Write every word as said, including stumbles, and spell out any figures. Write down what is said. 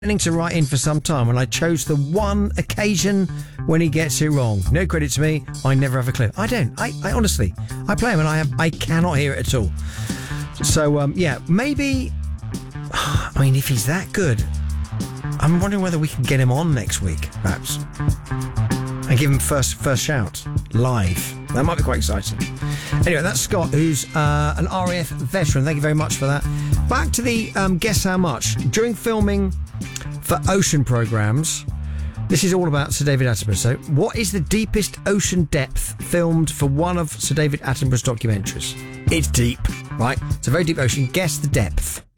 To write in for some time, and I chose the one occasion when he gets it wrong. No credit to me. I never have a clue. I don't. I, I honestly, I play him and I have, I cannot hear it at all. So um, yeah, maybe. I mean, if he's that good, I'm wondering whether we can get him on next week, perhaps, and give him first first shout live. That might be quite exciting. Anyway, that's Scott, who's uh, an R A F veteran. Thank you very much for that. Back to the um, guess how much during filming for ocean programmes. This is all about Sir David Attenborough. So, what is the deepest ocean depth filmed for one of Sir David Attenborough's documentaries? It's deep, right? It's a very deep ocean. Guess the depth.